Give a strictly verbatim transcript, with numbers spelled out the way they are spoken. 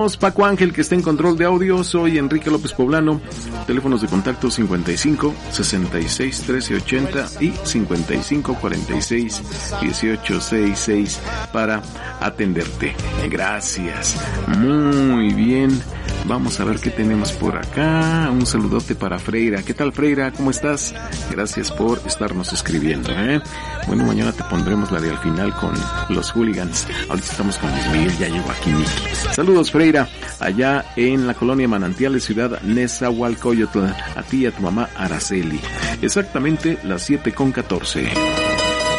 Paco Ángel, que está en control de audio. Soy Enrique López Poblano. Teléfonos de contacto cincuenta y cinco, sesenta y seis, trece ochenta y cincuenta y cinco, cuarenta y seis, dieciocho sesenta y seis para atenderte. Gracias. Muy bien. Vamos a ver qué tenemos por acá. Un saludote para Freira. ¿Qué tal, Freira? ¿Cómo estás? Gracias por estarnos escribiendo, ¿eh? Bueno, mañana te pondremos la de al final con los hooligans. Ahorita estamos con Luis Miguel, ya llegó aquí Miki. Saludos, Freira, allá en la colonia Manantiales, ciudad Nezahualcóyotl. A ti y a tu mamá Araceli. Exactamente las siete con catorce.